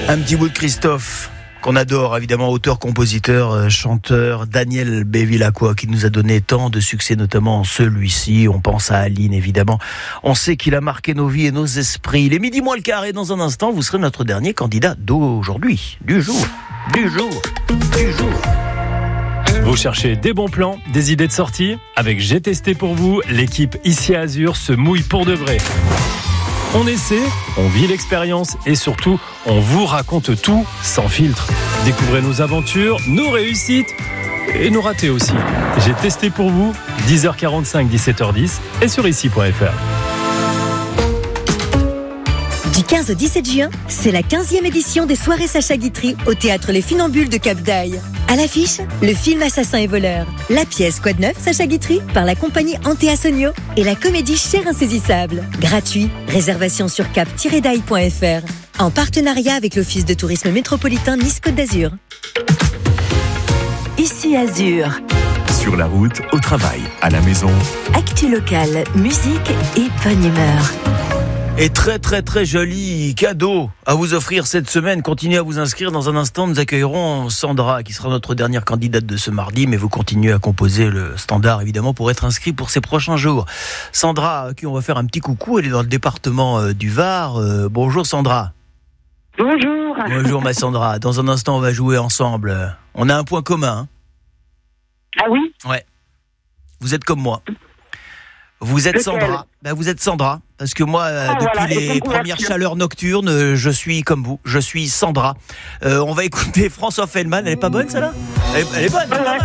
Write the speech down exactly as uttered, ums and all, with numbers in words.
Un petit bout de Christophe, qu'on adore, évidemment, auteur, compositeur, euh, chanteur, Daniel Bevilacqua, qui nous a donné tant de succès, notamment celui-ci. On pense à Aline, évidemment. On sait qu'il a marqué nos vies et nos esprits. Il est midi moins le quart et dans un instant, vous serez notre dernier candidat d'aujourd'hui, du jour, du jour, du jour. Vous cherchez des bons plans, des idées de sortie ? Avec J'ai testé pour vous, l'équipe Ici à Azur se mouille pour de vrai. On essaie, on vit l'expérience et surtout, on vous raconte tout sans filtre. Découvrez nos aventures, nos réussites et nos ratés aussi. J'ai testé pour vous, dix heures quarante-cinq, dix-sept heures dix et sur ici point f r. Du quinze au dix-sept juin, c'est la quinzième édition des soirées Sacha Guitry au théâtre Les Funambules de Cap d'Aille. À l'affiche, le film Assassin et voleur, la pièce Quoi de neuf Sacha Guitry par la compagnie Antea Sonio et la comédie Cher Insaisissable. Gratuit, réservation sur cap tiret daille point f r en partenariat avec l'Office de tourisme métropolitain Nice-Côte d'Azur. Ici Azur. Sur la route, au travail, à la maison. Actu locale, musique et bonne humeur. Et très très très joli cadeau à vous offrir cette semaine. Continuez à vous inscrire. Dans un instant, nous accueillerons Sandra, qui sera notre dernière candidate de ce mardi. Mais vous continuez à composer le standard, évidemment, pour être inscrit pour ces prochains jours. Sandra, à qui on va faire un petit coucou. Elle est dans le département euh, du Var. Euh, bonjour Sandra. Bonjour. Bonjour ma Sandra. Dans un instant, on va jouer ensemble. On a un point commun. Hein. Ah oui ? Ouais. Vous êtes comme moi. Vous êtes Lequel ? Sandra. Ben, vous êtes Sandra. Parce que moi, euh, Ah, depuis voilà, les premières chaleurs nocturnes, euh, je suis comme vous. Je suis Sandra. Euh, on va écouter François Fellman. Elle est pas bonne, celle-là ? elle, est- elle est bonne. Voilà,